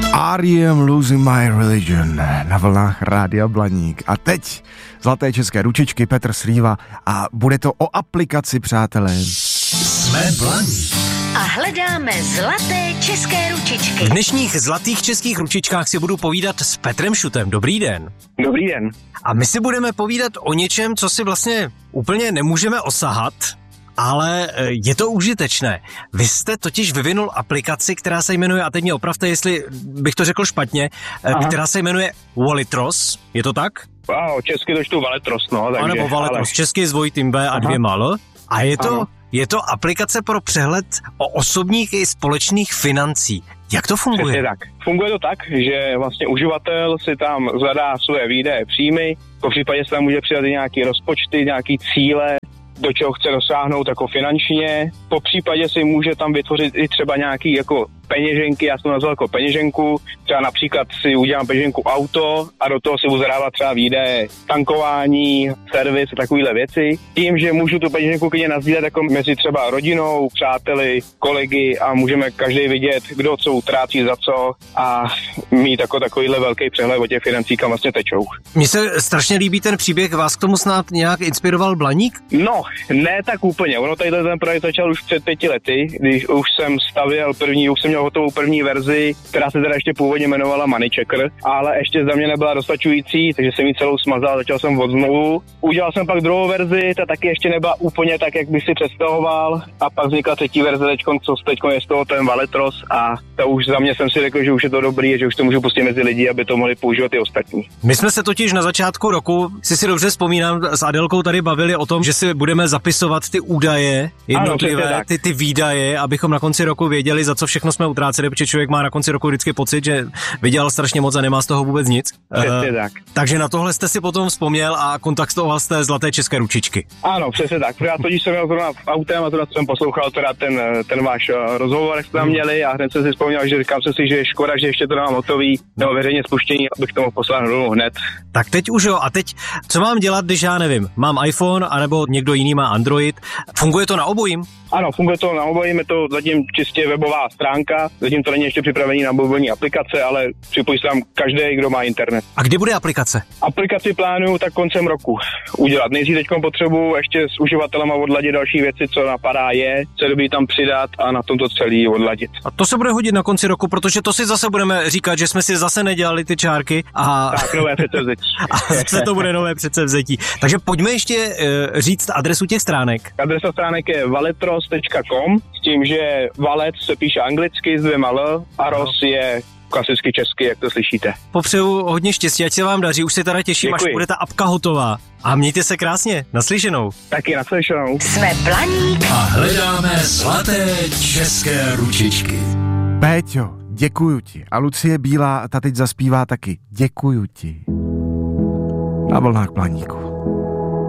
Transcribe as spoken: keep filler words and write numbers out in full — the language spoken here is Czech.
R E M Losing My Religion na vlnách Rádia Blaník. A teď zlaté české ručičky, Petr Srýva, a bude to o aplikaci, přátelé. Jsme Blaník. A hledáme zlaté české ručičky. V dnešních zlatých českých ručičkách si budu povídat s Petrem Šutem. Dobrý den. Dobrý den. A my si budeme povídat o něčem, co si vlastně úplně nemůžeme osahat, ale je to užitečné. Vy jste totiž vyvinul aplikaci, která se jmenuje, a teď mě opravte, jestli bych to řekl špatně, Aha. která se jmenuje Walitros. Je to tak? Wow, česky to čtu Valetros, no. Takže, a nebo Valetros, ale... česky s dvojitým B a dvěma L. A je to, je to aplikace pro přehled o osobních i společných financí. Jak to funguje? Přesně tak. Funguje to tak, že vlastně uživatel si tam zadá své výdaje, příjmy, po případě se tam může přidat i nějaké rozpočty, nějaké cíle, do čeho chce dosáhnout jako finančně. Po případě si může tam vytvořit i třeba nějaký jako peněženky, já jsem to nazval jako peněženku, třeba například si udělám peněženku auto a do toho si budu zadávat třeba výdaje tankování, servis a takovéhle věci. Tím, že můžu tu peněženku klidně nazdílet jako mezi třeba rodinou, přáteli, kolegy a můžeme každý vidět, kdo co utrácí za co a mít jako takovýhle velký přehled o těch financí, kam vlastně tečou. Mně se strašně líbí ten příběh, vás k tomu snad nějak inspiroval Blaník? No, ne tak úplně. Ono tadyhle ten projekt začal už před pěti lety, když už jsem stavěl první, už jsem měl hotovou první verzi, která se teda ještě původně jmenovala Money Checker, ale ještě za mě nebyla dostačující, takže jsem ji celou smazal, začal jsem od znovu. Udělal jsem pak druhou verzi, ta taky ještě nebyla úplně tak, jak bych si představoval, a pak vznikla třetí verze, teďkon, co teďkon je z toho ten Valetros, a to už za mě jsem si řekl, že už je to dobrý, že už to můžu pustit mezi lidi, aby to mohli používat i ostatní. My jsme se totiž na začátku roku, si si dobře vzpomínám, s Adelkou tady bavili o tom, že si budeme zapisovat ty údaje, jednotlivé, ano, ty, ty výdaje, abychom na konci roku věděli, za co všechno jsme utráceli, protože člověk má na konci roku vždycky pocit, že vydělal strašně moc a nemá z toho vůbec nic. Přesně uh, tak. Takže na tohle jste si potom vzpomněl a kontaktoval jste zlaté české ručičky. Ano, přesně tak. Já totiž jsem měl zrovna v autem a teda jsem poslouchal teda ten, ten váš rozhovor, jak jste tam měli, a hned jsem si vzpomněl, že říkám se si, že je škoda, že ještě to nemám hotový, nebo veřejně spuštění, abych to mohl poslat hned. Tak teď už jo, a teď co mám dělat, když já nevím, mám iPhone, anebo někdo jiný má Android? Funguje to na obojím? Ano, funguje to na obojím, je to zatím čistě webová stránka, zatím to není ještě připravený na mobilní aplikace, ale připojí se tam každý, kdo má internet. A kdy bude aplikace? Aplikaci plánuju tak koncem roku udělat. Nejdřív teďkom potřebuji ještě s uživatelema odladit další věci, co napadá je, co dobrý tam přidat a na tomto celý odladit. A to se bude hodit na konci roku, protože to si zase budeme říkat, že jsme si zase nedělali ty čárky a... Tak, nové předsevzetí. A zase to bude nové předsevzetí. Takže pojďme ještě uh, říct adresu těch stránek. Adresa stránek je valetros tečka com s tím, že valet se píše anglicky s dvěma L a ros je klasicky česky, jak to slyšíte. Popřeju hodně štěstí, ať se vám daří, už se teda těším, Děkuji. Až bude ta apka hotová. A mějte se krásně, naslyšenou. Taky naslyšenou. Jsme Blaník a hledáme zlaté české ručičky. Péťo, děkuju ti. A Lucie Bílá, ta teď zaspívá taky. Děkuju ti. Na vlnách Blaníku.